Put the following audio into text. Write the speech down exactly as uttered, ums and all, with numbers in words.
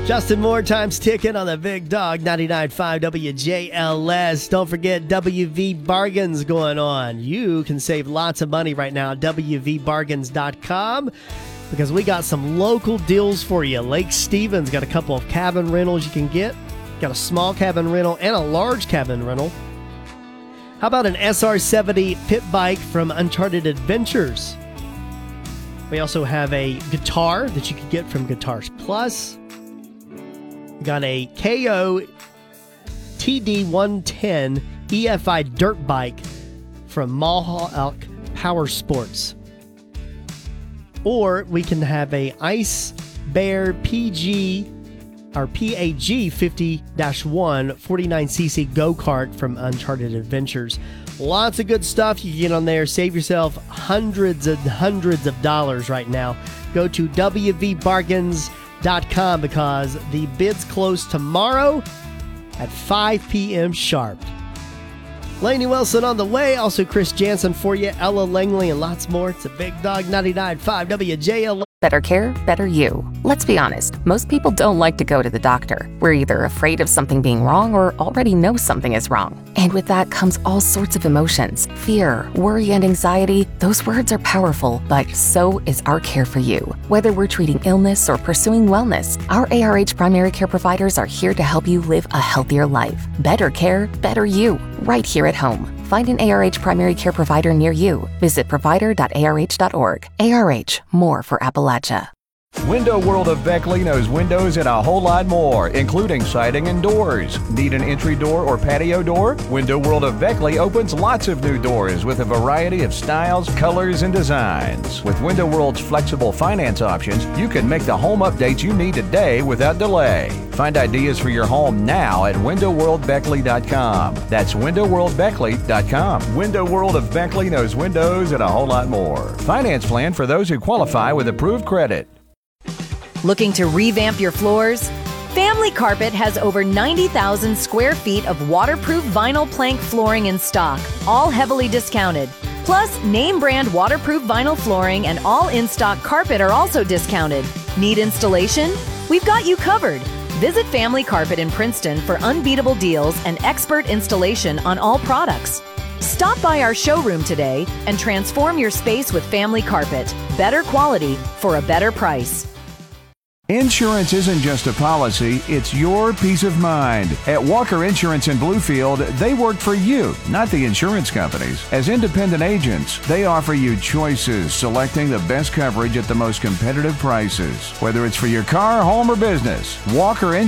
Justin Moore times ticking on the Big Dog ninety-nine point five W J L S. Don't forget W V Bargains going on. You can save lots of money right now at W V bargains dot com because we got some local deals for you. Lake Stevens got a couple of cabin rentals you can get. Got a small cabin rental and a large cabin rental. How about an S R seventy pit bike from Uncharted Adventures? We also have a guitar that you can get from Guitars Plus. We got a K O T D one ten E F I dirt bike from Mohawk Power Sports. Or we can have a Ice Bear P G or P A G fifty dash one forty-nine c c go-kart from Uncharted Adventures. Lots of good stuff you can get on there. Save yourself hundreds and hundreds of dollars right now. Go to W V bargains dot com because the bids close tomorrow at five p.m. sharp. Lainey Wilson on the way. Also Chris Jansen for you. Ella Langley and lots more. It's a Big Dog ninety-nine point five W J L S. Better care, better you. Let's be honest, most people don't like to go to the doctor. We're either afraid of something being wrong or already know something is wrong. And with that comes all sorts of emotions. Fear, worry, and anxiety. Those words are powerful, but so is our care for you. Whether we're treating illness or pursuing wellness, our A R H primary care providers are here to help you live a healthier life. Better care, better you. Right here at home. Find an A R H primary care provider near you. Visit provider dot A R H dot org. A R H, more for Appalachia. Window World of Beckley knows windows and a whole lot more, including siding and doors. Need an entry door or patio door? Window World of Beckley opens lots of new doors with a variety of styles, colors, and designs. With Window World's flexible finance options, you can make the home updates you need today without delay. Find ideas for your home now at window world beckley dot com. That's window world beckley dot com. Window World of Beckley knows windows and a whole lot more. Finance plan for those who qualify with approved credit. Looking to revamp your floors? Family Carpet has over ninety thousand square feet of waterproof vinyl plank flooring in stock, all heavily discounted. Plus, name brand waterproof vinyl flooring and all in-stock carpet are also discounted. Need installation? We've got you covered. Visit Family Carpet in Princeton for unbeatable deals and expert installation on all products. Stop by our showroom today and transform your space with Family Carpet. Better quality for a better price. Insurance isn't just a policy, it's your peace of mind. At Walker Insurance in Bluefield, they work for you, not the insurance companies. As independent agents, they offer you choices, selecting the best coverage at the most competitive prices. Whether it's for your car, home, or business, Walker Insurance